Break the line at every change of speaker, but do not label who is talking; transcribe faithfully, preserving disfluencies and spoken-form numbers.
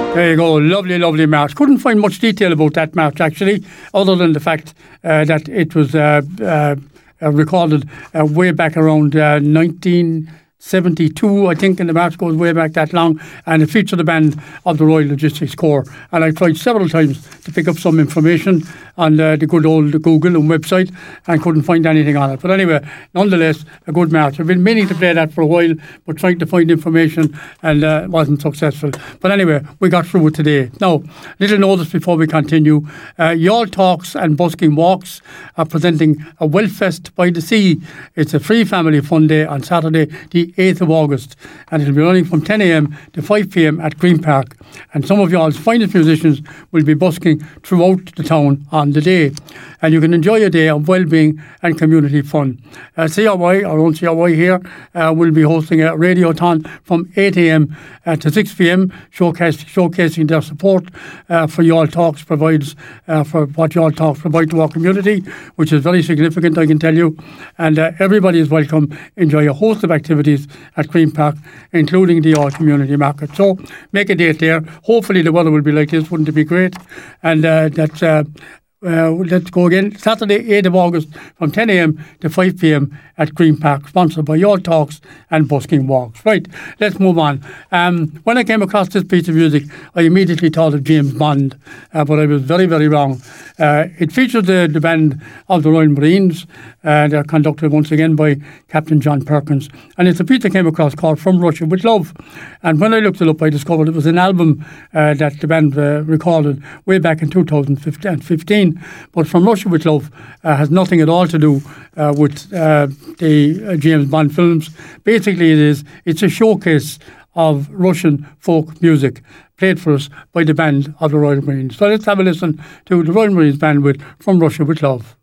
There you go, lovely, lovely march. Couldn't find much detail about that march actually, other than the fact uh, that it was uh, uh, uh, recorded uh, way back around uh, nineteen seventy-two, I think, and the march goes way back that long, and it featured the band of the Royal Logistics Corps. And I tried several times to pick up some information on uh, the good old Google and website and couldn't find anything on it. But anyway, nonetheless, a good march. I've been meaning to play that for a while, but trying to find information and uh, wasn't successful. But anyway, we got through it today. Now, little notice before we continue. Uh, Youghal Talks and Busking Walks are presenting a Wellfest by the Sea. It's a free family fun day on Saturday, the eighth of August, and it'll be running from ten a.m. to five p.m. at Green Park. And some of y'all's finest musicians will be busking throughout the town on the day. And you can enjoy a day of well-being and community fun. Uh, C R Y, our own C R Y here, uh, will be hosting a radiothon from eight a.m. Uh, to six p.m. Showcase, showcasing their support uh, for Youghal Talks provides uh, for what Youghal Talks provide to our community, which is very significant, I can tell you. And uh, everybody is welcome. Enjoy a host of activities at Green Park, including the Youghal Community Market. So make a date there. Hopefully the weather will be like this. Wouldn't it be great? And uh, that's uh, uh, let's go again. Saturday, eighth of August, from ten a.m. to five p.m. at Green Park, sponsored by Youghal Talks and Busking Walks. Right, let's move on. Um, when I came across this piece of music, I immediately thought of James Bond, uh, but I was very, very wrong. Uh, it features the, the band of the Royal Marines, and they're conducted once again by Captain John Perkins. And it's a piece I came across called From Russia With Love. And when I looked it up, I discovered it was an album uh, that the band uh, recorded way back in two thousand fifteen. But From Russia With Love uh, has nothing at all to do uh, with uh, the uh, James Bond films. Basically, it is it's a showcase of Russian folk music played for us by the band of the Royal Marines. So let's have a listen to the Royal Marines band with From Russia With Love.